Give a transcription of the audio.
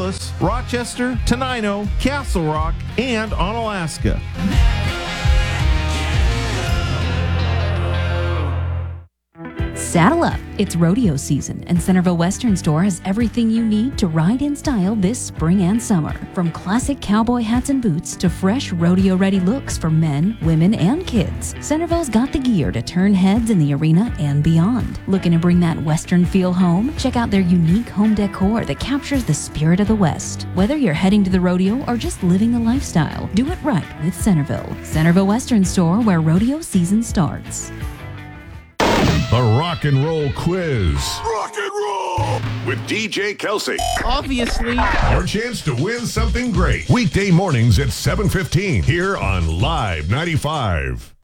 Dulles, Rochester, Tenino, Castle Rock, and Onalaska. Saddle up. It's rodeo season, and Centerville Western Store has everything you need to ride in style this spring and summer. From classic cowboy hats and boots to fresh rodeo-ready looks for men, women, and kids, Centerville's got the gear to turn heads in the arena and beyond. Looking to bring that Western feel home? Check out their unique home decor that captures the spirit of the West. Whether you're heading to the rodeo or just living the lifestyle, do it right with Centerville. Centerville Western Store, where rodeo season starts. The Rock and Roll Quiz. Rock and roll with DJ Kelsey. Obviously, Your chance to win something great. Weekday mornings at 7:15 here on Live 95.